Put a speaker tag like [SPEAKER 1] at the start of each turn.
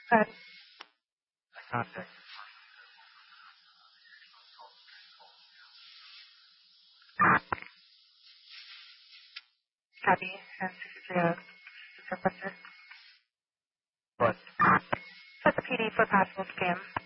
[SPEAKER 1] Good.
[SPEAKER 2] Contact.
[SPEAKER 1] Copy. And this is the requested.
[SPEAKER 2] But
[SPEAKER 1] That's a PD for possible scam.